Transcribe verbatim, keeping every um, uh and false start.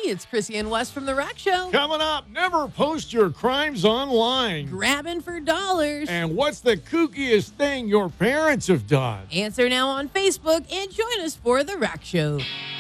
it's Chrissy and Wes from The Rack Show. Coming up, never post your crimes online. Grabbing for dollars. And what's the kookiest thing your parents have done? Answer now on Facebook and join us for The Rack Show.